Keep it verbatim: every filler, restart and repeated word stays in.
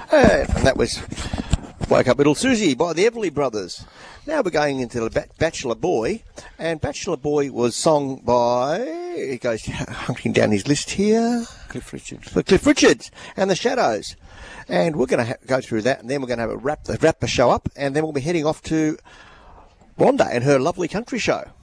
And that was Woke Up Little Susie by the Everly Brothers. Now we're going into the Bachelor Boy, and Bachelor Boy was sung by, he goes hunting down his list here, Cliff Richards. for Cliff Richards and the Shadows. And we're going to ha- go through that, and then we're going to have a wrap the, wrap the show up, and then we'll be heading off to Rhonda and her lovely country show.